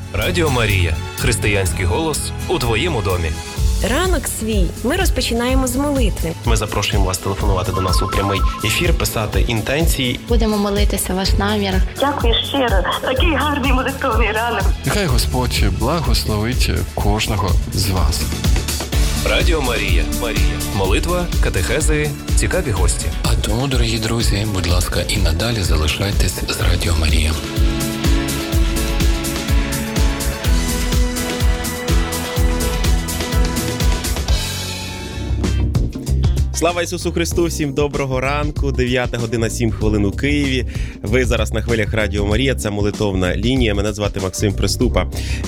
Радіо Марія. Християнський голос у твоєму домі. Ранок свій ми розпочинаємо з молитви. Ми запрошуємо вас телефонувати до нас у прямий ефір, писати інтенції. Будемо молитися ваш намір. Дякую щиро. Такий гарний молитовний ранок. Нехай Господь благословить кожного з вас. Радіо Марія. Молитва, катехези, цікаві гості. А тому, дорогі друзі, будь ласка, і надалі залишайтесь з Радіо Марія. Слава Ісусу Христу! Всім доброго ранку, 9 година 7 хвилин у Києві. Ви зараз на хвилях Радіо Марія, це молитовна лінія. Мене звати Максим Приступа.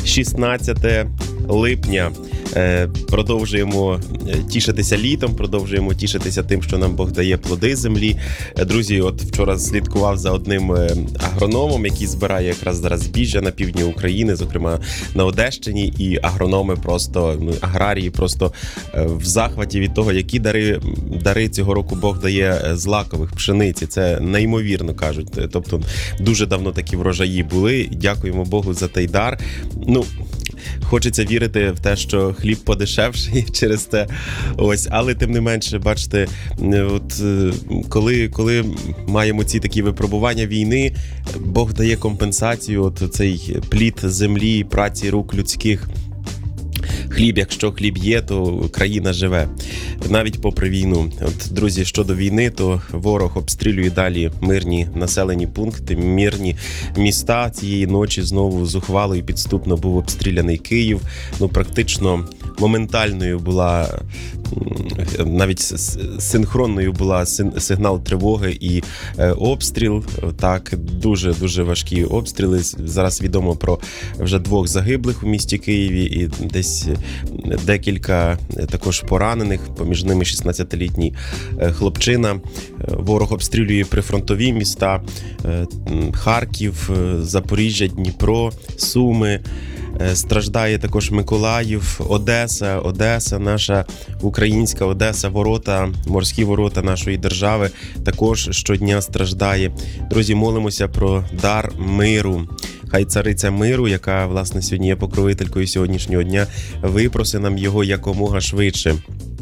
16 липня. Продовжуємо тішитися літом, продовжуємо тішитися тим, що нам Бог дає плоди землі. Друзі, от вчора слідкував за одним агрономом, який збирає якраз зараз збіжжя на півдні України, зокрема на Одещині, і агрономи просто, аграрії просто в захваті від того, які дари цього року Бог дає злакових, пшениці. Це неймовірно, кажуть. Тобто дуже давно такі врожаї були. Дякуємо Богу за той дар. Хочеться вірити в те, що хліб подешевший через те. Ось, але тим не менше, бачите, от коли маємо ці такі випробування війни, Бог дає компенсацію, от цей плід землі, праці рук людських. Хліб, якщо хліб є, то країна живе, навіть попри війну. От, друзі, щодо війни, то ворог обстрілює далі мирні населені пункти, мирні міста. Цієї ночі знову зухвало і підступно був обстріляний Київ. Моментальною була, навіть синхронною була сигнал тривоги і обстріл. Так, дуже важкі обстріли. Зараз відомо про вже 2 загиблих у місті Києві і десь декілька також поранених, поміж ними 16-літній хлопчина. Ворог обстрілює прифронтові міста: Харків, Запоріжжя, Дніпро, Суми. Страждає також Миколаїв, Одеса, наша українська Одеса, морські ворота нашої держави також щодня страждає. Друзі, молимося про дар миру. Хай цариця миру, яка, власне, сьогодні є покровителькою сьогоднішнього дня, випроси нам його якомога швидше.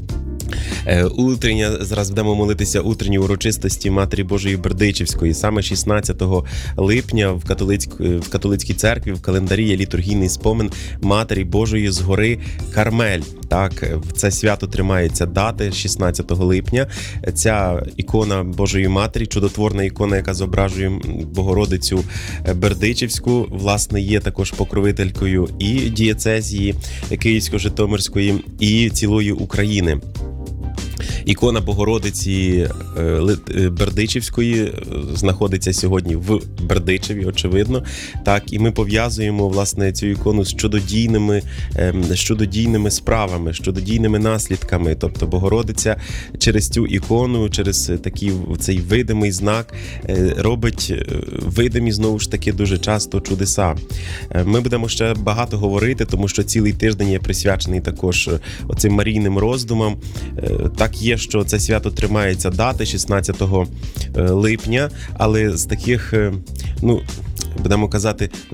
Зараз будемо молитися утренній урочистості Матері Божої Бердичівської. Саме 16 липня в католицькій церкві в календарі є літургійний спомин Матері Божої з гори Кармель. Так, це свято тримається дати 16 липня. Ця ікона Божої Матері, чудотворна ікона, яка зображує Богородицю Бердичівську, власне, є також покровителькою і дієцезії Київсько-Житомирської, і цілої України. Ікона Богородиці Бердичівської знаходиться сьогодні в Бердичеві, очевидно. Так, і ми пов'язуємо, власне, цю ікону з чудодійними справами, з чудодійними наслідками. Тобто Богородиця через цю ікону, через цей видимий знак робить видимі, знову ж таки, дуже часто чудеса. Ми будемо ще багато говорити, тому що цілий тиждень є присвячений також оцим марійним роздумам. Так є, що це свято тримається дати 16 липня, але з таких, будемо казати,